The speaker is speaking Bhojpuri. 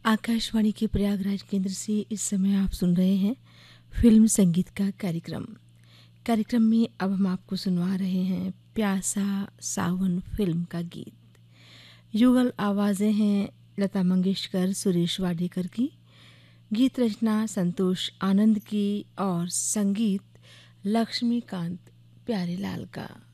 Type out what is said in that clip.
आकाशवाणी के प्रयागराज केंद्र से इस समय आप सुन रहे हैं फिल्म संगीत का कार्यक्रम में अब हम आपको सुनवा रहे हैं प्यासा सावन फिल्म का गीत। युगल आवाज़ें हैं लता मंगेशकर, सुरेश वाडेकर की, गीत रचना संतोष आनंद की और संगीत लक्ष्मीकांत प्यारेलाल का।